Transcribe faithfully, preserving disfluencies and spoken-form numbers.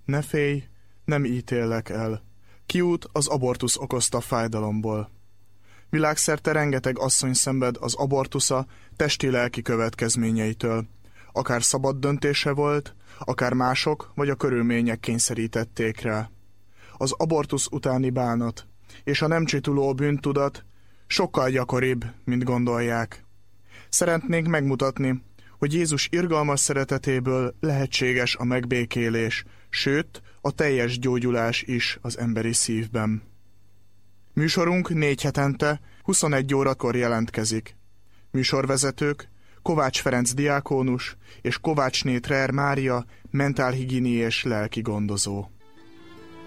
Ne félj, nem ítéllek el. Kiút az abortusz okozta fájdalomból. Világszerte rengeteg asszony szenved az abortusza testi-lelki következményeitől. Akár szabad döntése volt, akár mások vagy a körülmények kényszerítették rá. Az abortusz utáni bánat és a nem csituló bűntudat sokkal gyakoribb, mint gondolják. Szeretnénk megmutatni, hogy Jézus irgalmas szeretetéből lehetséges a megbékélés, sőt, a teljes gyógyulás is az emberi szívben. Műsorunk négy hetente, huszonegy órakor jelentkezik. Műsorvezetők Kovács Ferenc diákónus és Kovácsné Trer Mária mentálhigiéni és lelki gondozó.